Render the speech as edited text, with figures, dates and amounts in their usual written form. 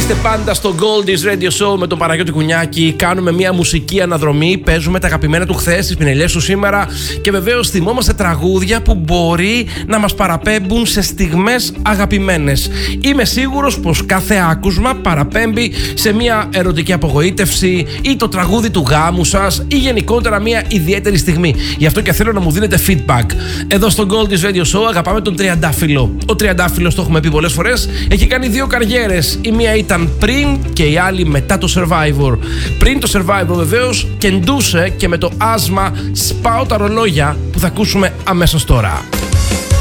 Είστε πάντα στο Goldie's Radio Show με τον Παναγιώτη Κουνιάκη. Κάνουμε μια μουσική αναδρομή. Παίζουμε τα αγαπημένα του χθες, τις πινελιές του σήμερα. Και βεβαίως θυμόμαστε τραγούδια που μπορεί να μας παραπέμπουν σε στιγμές αγαπημένες. Είμαι σίγουρος πως κάθε άκουσμα παραπέμπει σε μια ερωτική απογοήτευση ή το τραγούδι του γάμου σας ή γενικότερα μια ιδιαίτερη στιγμή. Γι' αυτό και θέλω να μου δίνετε feedback. Εδώ στο Goldie's Radio Show αγαπάμε τον Τριαντάφυλλο. Ο Τριαντάφυλλος, το έχουμε πει πολλές φορές, έχει κάνει δύο καριέρες. Η μία ήταν πριν και η άλλη μετά το Survivor. Πριν το Survivor βεβαίως κεντούσε και με το άσμα Σπάω τα ρολόγια που θα ακούσουμε αμέσως τώρα.